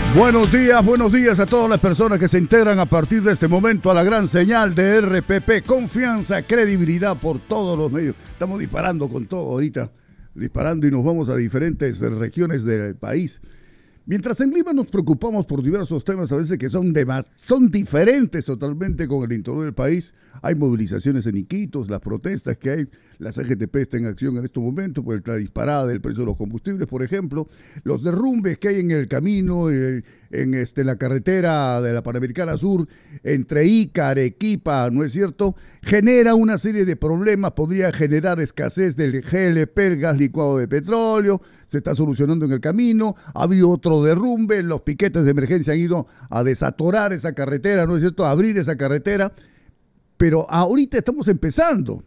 Buenos días a todas las personas que se integran a partir de este momento a la gran señal de RPP. Confianza, credibilidad por todos los medios. Estamos disparando con todo ahorita, disparando y nos vamos a diferentes regiones del país. Mientras en Lima nos preocupamos por diversos temas a veces que son diferentes totalmente con el interior del país. Hay movilizaciones en Iquitos, las protestas que hay, la CGTP está en acción en estos momentos por la disparada del precio de los combustibles, por ejemplo, los derrumbes que hay en el camino, en la carretera de la Panamericana Sur, entre Ica, Arequipa, ¿no es cierto? Genera una serie de problemas, podría generar escasez del GLP, el gas licuado de petróleo, se está solucionando en el camino, ha habido otro derrumbe, los piquetes de emergencia han ido a desatorar esa carretera, ¿no es cierto?, a abrir esa carretera, pero ahorita estamos empezando,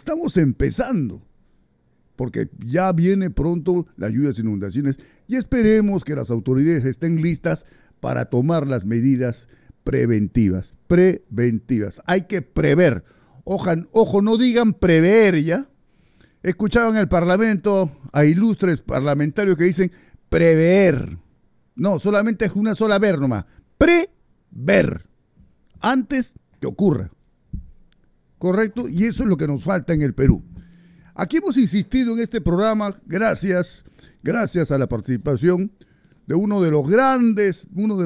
porque ya viene pronto las lluvias e inundaciones y esperemos que las autoridades estén listas para tomar las medidas preventivas. Hay que prever, ojo, no digan prever ya. Escuchaba en el Parlamento a ilustres parlamentarios que dicen prever. No, solamente es una sola ver nomás. Prever. Antes que ocurra. ¿Correcto? Y eso es lo que nos falta en el Perú. Aquí hemos insistido en este programa, gracias a la participación de uno de los grandes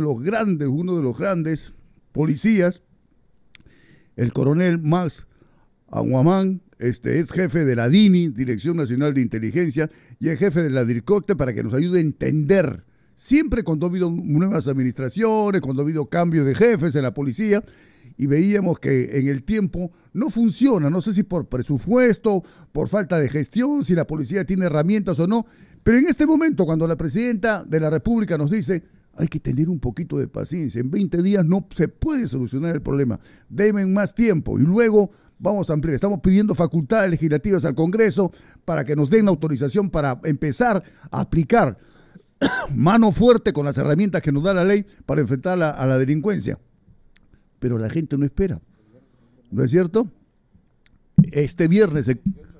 policías, el coronel Max Aguamán, es jefe de la DINI, Dirección Nacional de Inteligencia, y es jefe de la DIRCOTE, para que nos ayude a entender, siempre cuando ha habido nuevas administraciones, cuando ha habido cambios de jefes en la policía, y veíamos que en el tiempo no funciona, no sé si por presupuesto, por falta de gestión, si la policía tiene herramientas o no, pero en este momento, cuando la presidenta de la República nos dice hay que tener un poquito de paciencia, en 20 días no se puede solucionar el problema, deben más tiempo y luego vamos a ampliar. Estamos pidiendo facultades legislativas al Congreso para que nos den la autorización para empezar a aplicar mano fuerte con las herramientas que nos da la ley para enfrentar a la delincuencia. Pero la gente no espera, ¿no es cierto? Este viernes